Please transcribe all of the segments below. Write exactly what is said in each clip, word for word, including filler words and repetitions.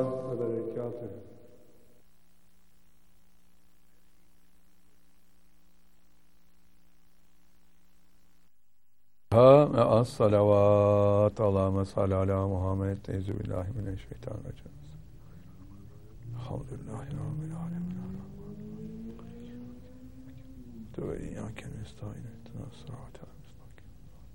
ve berekatuhu. Ha ve as-salavat Allahümme salli ala Muhammed. Euzubillahimineşşeytanirracim. Elhamdülillahi Rabbil alemin. Ve iyyâke nestaîn ihdinas sıratal müstakîm.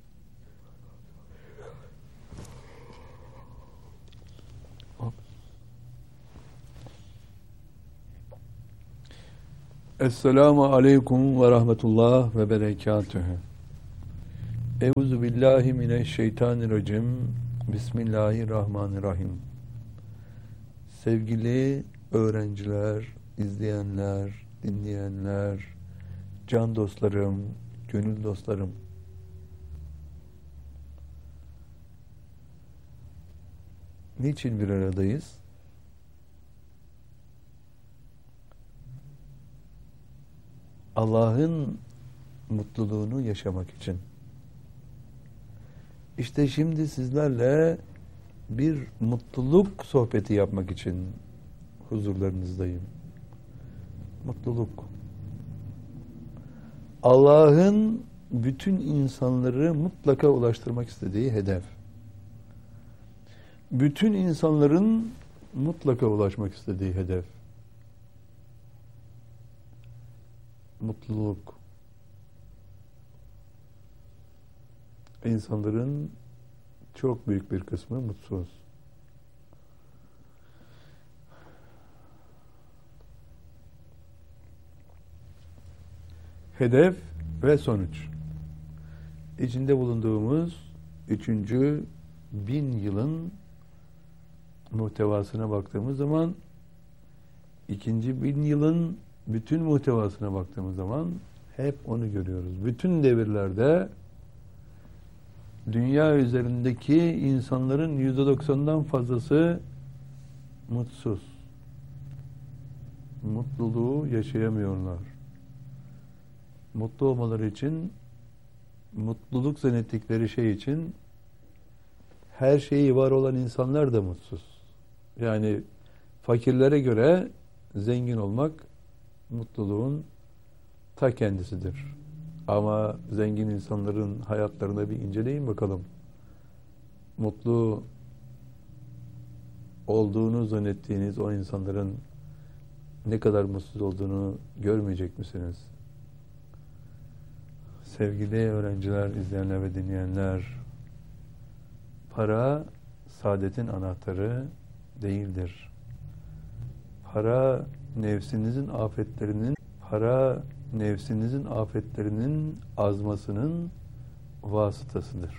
Esselamu aleyküm ve rahmetullah ve berekatuhu. Euzu billahi mineşşeytanirracim. Bismillahirrahmanirrahim. Sevgili öğrenciler, izleyenler, dinleyenler, can dostlarım, gönül dostlarım. Niçin bir aradayız? Allah'ın mutluluğunu yaşamak için. İşte şimdi sizlerle bir mutluluk sohbeti yapmak için huzurlarınızdayım. Mutluluk. Allah'ın bütün insanları mutlaka ulaştırmak istediği hedef. Bütün insanların mutlaka ulaşmak istediği hedef. Mutluluk. İnsanların çok büyük bir kısmı mutsuz. Hedef ve sonuç. İçinde bulunduğumuz üçüncü bin yılın muhtevasına baktığımız zaman, ikinci bin yılın bütün muhtevasına baktığımız zaman hep onu görüyoruz. Bütün devirlerde dünya üzerindeki insanların yüzde doksanından fazlası mutsuz. Mutluluğu yaşayamıyorlar. Mutlu olmaları için, mutluluk zannettikleri şey için her şeyi var olan insanlar da mutsuz. Yani fakirlere göre zengin olmak mutluluğun ta kendisidir. Ama zengin insanların hayatlarına bir inceleyin bakalım. Mutlu olduğunu zannettiğiniz o insanların ne kadar mutsuz olduğunu görmeyecek misiniz? Sevgili öğrenciler, izleyenler ve dinleyenler, para saadetin anahtarı değildir. Para nefsinizin afetlerinin, para nefsinizin afetlerinin azmasının vasıtasıdır.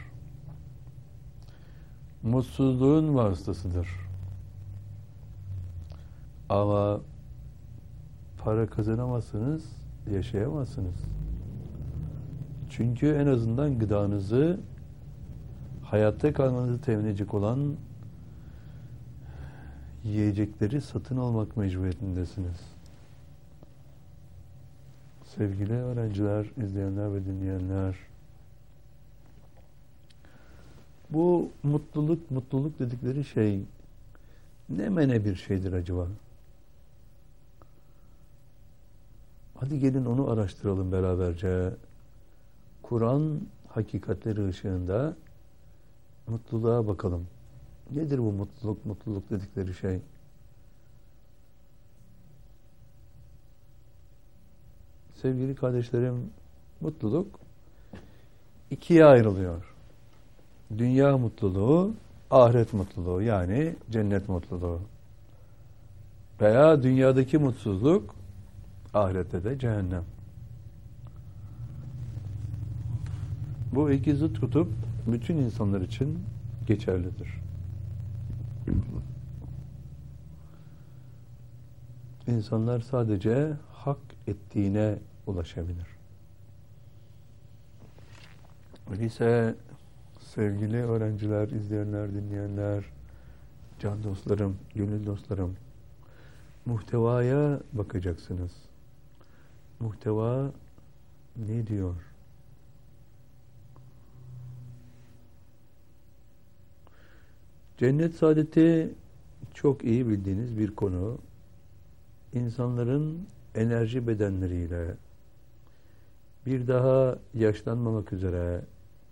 Mutsuzluğun vasıtasıdır. Ama para kazanamazsınız, yaşayamazsınız. Çünkü en azından gıdanızı, hayatta kalmanızı temin edecek olan yiyecekleri satın almak mecburiyetindesiniz. Sevgili öğrenciler, izleyenler ve dinleyenler, bu mutluluk, mutluluk dedikleri şey ne mene bir şeydir acaba? Hadi gelin onu araştıralım beraberce. Kur'an hakikatleri ışığında mutluluğa bakalım. Nedir bu mutluluk, mutluluk dedikleri şey? Sevgili kardeşlerim, mutluluk ikiye ayrılıyor. Dünya mutluluğu, ahiret mutluluğu, yani cennet mutluluğu. Veya dünyadaki mutsuzluk, ahirette de cehennem. Bu iki zıt kutup bütün insanlar için geçerlidir. İnsanlar sadece hak ettiğine ulaşabilir. Öyleyse sevgili öğrenciler, izleyenler, dinleyenler, can dostlarım, gönül dostlarım, muhtevaya bakacaksınız. Muhteva ne diyor? Cennet saadeti çok iyi bildiğiniz bir konu. İnsanların enerji bedenleriyle bir daha yaşlanmamak üzere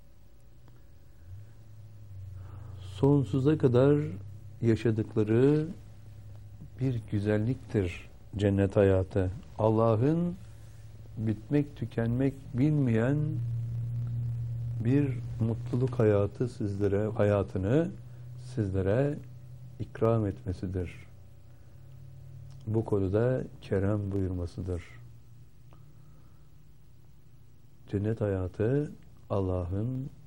sonsuza kadar yaşadıkları bir güzelliktir cennet hayatı. Allah'ın bitmek tükenmek bilmeyen bir mutluluk hayatı sizlere, hayatını sizlere ikram etmesidir. Bu konuda kerem buyurmasıdır. Cennet hayatı Allah'ın